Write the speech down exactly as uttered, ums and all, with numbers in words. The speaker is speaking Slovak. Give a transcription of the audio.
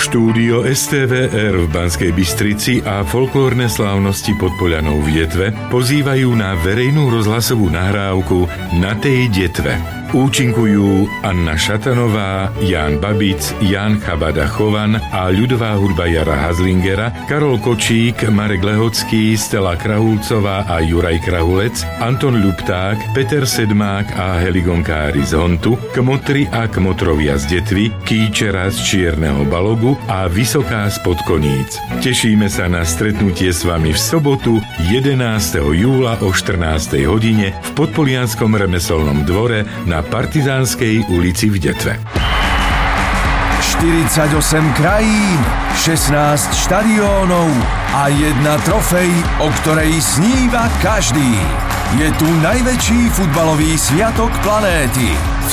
Štúdio es té vé er v Banskej Bystrici a folklórne slávnosti pod Poľanou v Detve pozývajú na verejnú rozhlasovú nahrávku Na tej detve. Účinkujú Anna Šatanová, Ján Babic, Ján Chabada-Chovan a ľudová hudba Jara Hazlingera, Karol Kočík, Marek Lehocký, Stella Krahulcová a Juraj Krahulec, Anton Ľupták, Peter Sedmák a Heligon Kári z Hontu, Kmotri a Kmotrovia z Detvy, Kýčera z Čierneho Balogu a Vysoká z Podkoníc. Tešíme sa na stretnutie s vami v sobotu jedenásteho júla o štrnástej hodine v Podpolianskom remeselnom dvore na Partizánskej ulici v Detve. štyridsaťosem krajín, šestnásť štadiónov a jedna trofej, o ktorej sníva každý. Je tu najväčší futbalový sviatok planéty. V